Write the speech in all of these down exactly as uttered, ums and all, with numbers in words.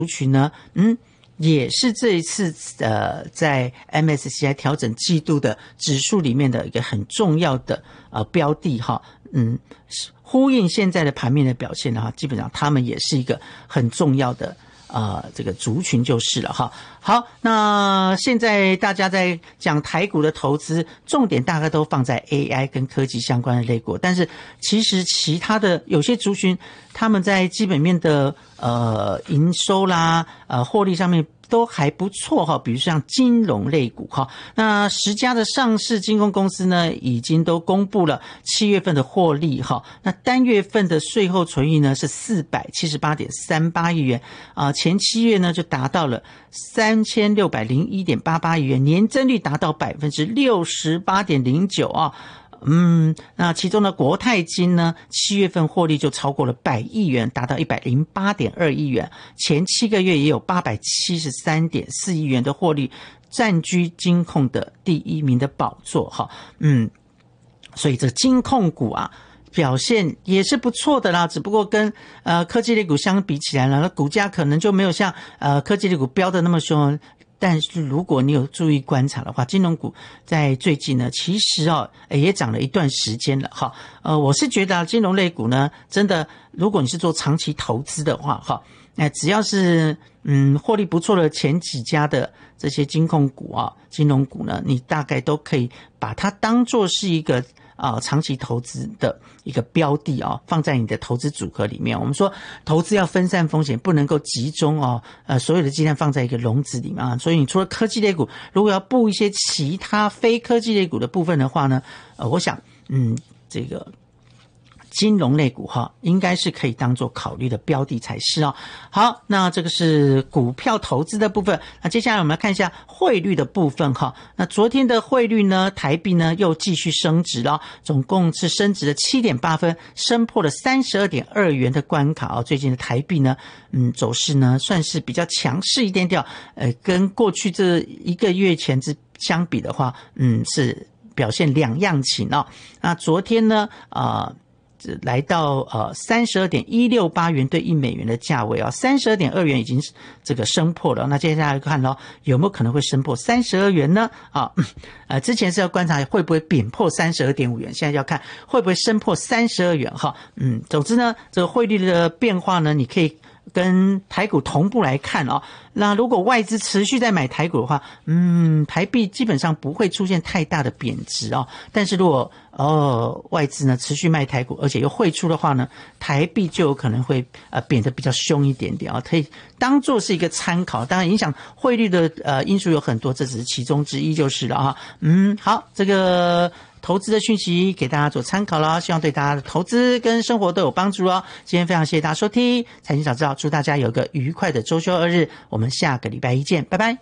群呢，嗯。也是这一次呃在 M S C I 调整季度的指数里面的一个很重要的呃标的哈，嗯，呼应现在的盘面的表现哈，基本上他们也是一个很重要的呃这个族群就是了哈。好，那现在大家在讲台股的投资，重点大概都放在 A I 跟科技相关的类股，但是其实其他的有些族群，他们在基本面的呃营收啦、呃获利上面都还不错哈，比如像金融类股哈，那十家的上市金融公司呢，已经都公布了七月份的获利哈，那单月份的税后纯益呢是四百七十八点三八亿元啊，前七月呢就达到了三千六百零一点八八亿元，年增率达到百分之六十八点零九啊。嗯，那其中的国泰金呢，七月份获利就超过了百亿元，达到一百零八点二亿元，前七个月也有八百七十三点四亿元的获利，占据金控的第一名的宝座哈。嗯，所以这金控股啊，表现也是不错的啦，只不过跟呃科技类股相比起来呢，股价可能就没有像呃科技类股飙的那么凶。但是如果你有注意观察的话，金融股在最近呢，其实哦也涨了一段时间了哈。呃，我是觉得金融类股呢，真的，如果你是做长期投资的话哈，那只要是嗯获利不错的前几家的这些金控股啊、金融股呢，你大概都可以把它当作是一个啊、呃，长期投资的一个标的啊、哦，放在你的投资组合里面。我们说投资要分散风险，不能够集中哦，呃，所有的鸡蛋放在一个笼子里面啊。所以你除了科技类股，如果要布一些其他非科技类股的部分的话呢，呃，我想，嗯，这个金融类股哈，应该是可以当做考虑的标的才是哦。好，那这个是股票投资的部分。那接下来我们来看一下汇率的部分哈。那昨天的汇率呢，台币呢又继续升值了，总共是升值了 七点八 分，升破了 三十二点二 元的关卡哦。最近的台币呢，嗯，走势呢算是比较强势一点点，呃，跟过去这一个月前之相比的话，嗯，是表现两样情哦。那昨天呢，呃。来到呃三十二点一六八元对一美元的价位啊，三十二点二元已经这个升破了。那接下来看咯，有没有可能会升破三十二元呢？啊，呃，之前是要观察会不会贬破三十二点五元，现在要看会不会升破三十二元哈。嗯，总之呢，这个汇率的变化呢，你可以跟台股同步来看哦。那如果外资持续在买台股的话，嗯，台币基本上不会出现太大的贬值哦。但是如果哦外资呢持续卖台股，而且又汇出的话呢，台币就有可能会呃贬得比较凶一点点啊、哦，可以当做是一个参考。当然，影响汇率的呃因素有很多，这只是其中之一就是了哈。嗯，好，这个投资的讯息给大家做参考了，希望对大家的投资跟生活都有帮助哦。今天非常谢谢大家收听财经早知道，祝大家有个愉快的周休二日，我们下个礼拜一见，拜拜。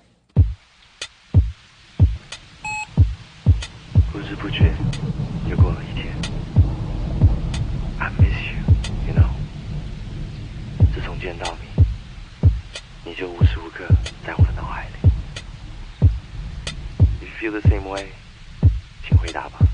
不知不觉又过了一天 I miss you, you know 自从见到你，你就无时无刻在我的脑海里。 If you feel the same way， 请回答吧。